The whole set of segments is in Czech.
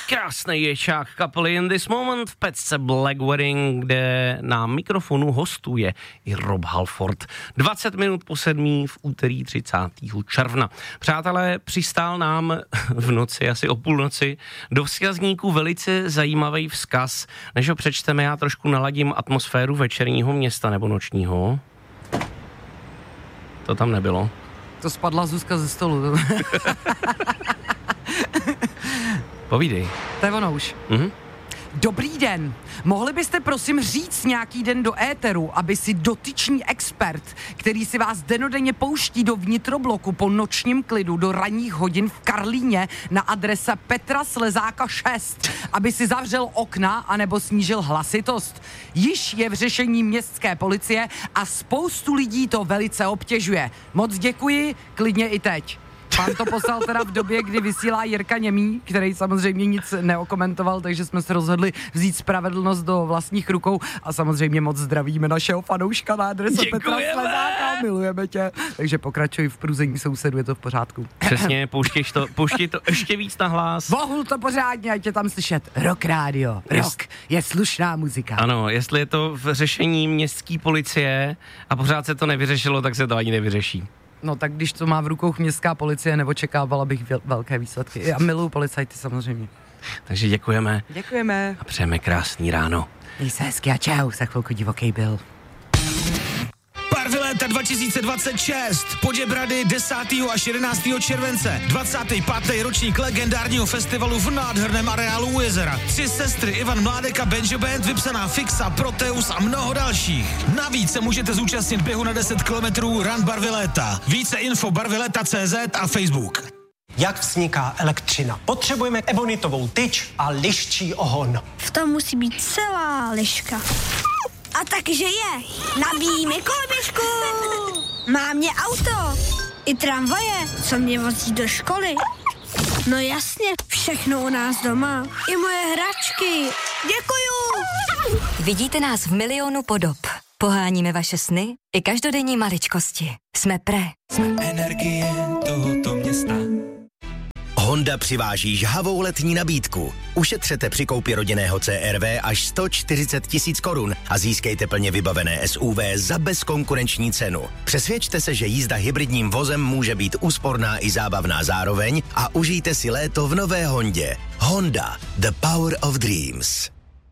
Krásný ječák kapely In This Moment v pecce Black Wedding, kde na mikrofonu hostuje i Rob Halford. 20 minut po 7 v úterý 30. června. Přátelé, přistál nám v noci, asi o půlnoci, do vzkazníku velice zajímavý vzkaz. Než ho přečteme, já trošku naladím atmosféru večerního města nebo nočního. To tam nebylo. To spadla Zuzka ze stolu. Povídej. To je ono už. Dobrý den. Mohli byste prosím říct nějaký den do éteru, aby si dotyčný expert, který si vás denodenně pouští do vnitrobloku po nočním klidu do ranních hodin v Karlíně na adrese Petra Slezáka 6, aby si zavřel okna anebo snížil hlasitost. Již je v řešení městské policie a spoustu lidí to velice obtěžuje. Moc děkuji, klidně i teď. Pán to poslal teda v době, kdy vysílá Jirka Němý, který samozřejmě nic neokomentoval, takže jsme se rozhodli vzít spravedlnost do vlastních rukou a samozřejmě moc zdravíme našeho fanouška na adrese Petra Slezáka, milujeme tě. Takže pokračuj v průzení sousedů, je to v pořádku. Přesně, pouštěj to ještě víc na hlas. Vohul to pořádně, ať tě tam slyšet. Rock rádio, rock je slušná muzika. Ano, jestli je to v řešení městské policie a pořád se to nevyřešilo, tak se to ani nevyřeší. No tak když to má v rukou městská policie, neočekávala bych velké výsledky. Já miluju policajty samozřejmě. Takže děkujeme. Děkujeme. A přejeme krásný ráno. Měj se hezky a čau, za chvilku divoký byl. Party léta 2026, Poděbrady 10. až 11. července, 25. ročník legendárního festivalu v nádherném areálu u jezera. 3 sestry, Ivan Mládek a Benjo Band, vypsaná Fixa, Proteus a mnoho dalších. Navíc se můžete zúčastnit běhu na 10 kilometrů Run Barvy léta. Více info barvyleta.cz a Facebook. Jak vzniká elektřina? Potřebujeme ebonitovou tyč a liščí ohon. V tom musí být celá liška. A takže je. Nabíjí mi koloběžku. Má mě auto. I tramvaje, co mě vozí do školy. No jasně, všechno u nás doma. I moje hračky. Děkuju. Vidíte nás v milionu podob. Poháníme vaše sny i každodenní maličkosti. Jsme Pre. Energie tohoto města. Honda přiváží žhavou letní nabídku. Ušetřete při koupi rodinného CR-V až 140 000 korun a získejte plně vybavené SUV za bezkonkurenční cenu. Přesvědčte se, že jízda hybridním vozem může být úsporná i zábavná zároveň a užijte si léto v nové Hondě. Honda, the power of dreams.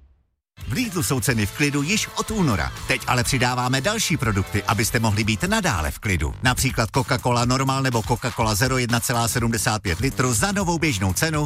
V Lidlu jsou ceny v klidu již od února. Teď ale přidáváme další produkty, abyste mohli být nadále v klidu. Například Coca-Cola Normal nebo Coca-Cola Zero 1,75 litru za novou běžnou cenu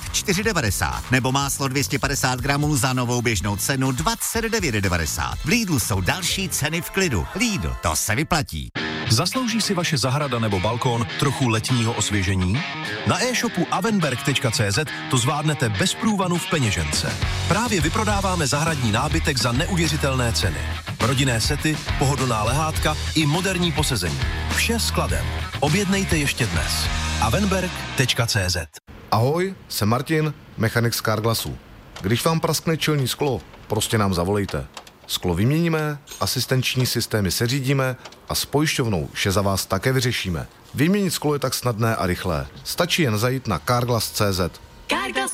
34,90. Nebo máslo 250 gramů za novou běžnou cenu 29,90. V Lidlu jsou další ceny v klidu. Lidl, to se vyplatí. Zaslouží si vaše zahrada nebo balkón trochu letního osvěžení? Na e-shopu avenberg.cz to zvládnete bez průvanu v peněžence. Právě vyprodáváme zahradní nábytek za neuvěřitelné ceny. Rodinné sety, pohodlná lehátka i moderní posezení. Vše skladem. Objednejte ještě dnes. avenberg.cz. Ahoj, jsem Martin, mechanik z Carglassu. Když vám praskne čelní sklo, prostě nám zavolejte. Sklo vyměníme, asistenční systémy seřídíme a s pojišťovnou vše za vás také vyřešíme. Vyměnit sklo je tak snadné a rychlé. Stačí jen zajít na carglass.cz. Carglass